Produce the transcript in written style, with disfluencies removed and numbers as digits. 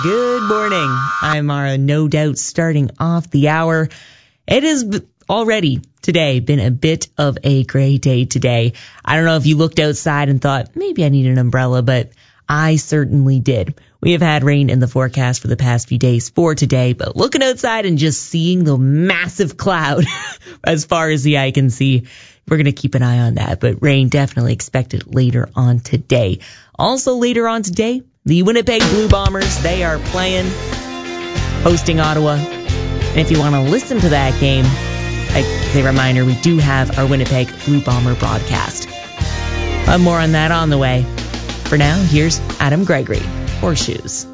Good morning. I'm Mara, no doubt starting off the hour. It has already today been a bit of a gray day today. I don't know if you looked outside and thought, maybe I need an umbrella, but I certainly did. We have had rain in the forecast for the past few days for today, but looking outside and just seeing the massive cloud as far as the eye can see, we're going to keep an eye on that, but rain definitely expected later on today. Also later on today, the Winnipeg Blue Bombers, they are playing, hosting Ottawa. And if you want to listen to that game, as a reminder, we do have our Winnipeg Blue Bomber broadcast. More on that on the way. For now, here's Adam Gregory, Horseshoes.